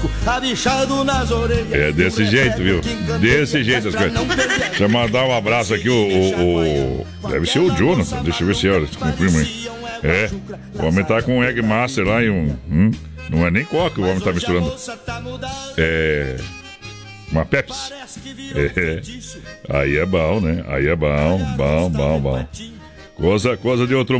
É desse jeito, viu? Desse jeito as coisas. Deixa eu mandar um abraço aqui, deve ser o Jonathan, deixa eu ver se eu confirmo aí. É, o homem tá com um Egg Master lá e não é nem coca, o homem tá misturando. Uma Pepsi. Aí é bom, né? Aí é bom. Coisa de outro